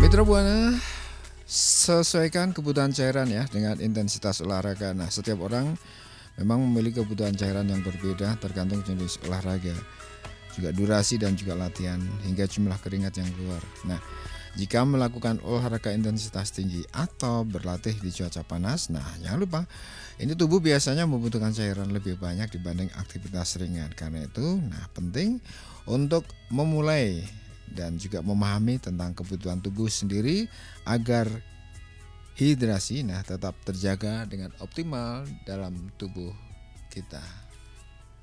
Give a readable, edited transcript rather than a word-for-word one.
Mitra Buana, sesuaikan kebutuhan cairan ya dengan intensitas olahraga. Nah, setiap orang memang memiliki kebutuhan cairan yang berbeda tergantung jenis olahraga, juga durasi dan juga latihan hingga jumlah keringat yang keluar. Nah, jika melakukan olahraga intensitas tinggi atau berlatih di cuaca panas, nah jangan lupa ini tubuh biasanya membutuhkan cairan lebih banyak dibanding aktivitas ringan. Karena itu, nah penting untuk memulai dan juga memahami tentang kebutuhan tubuh sendiri agar hidrasi tetap terjaga dengan optimal dalam tubuh kita.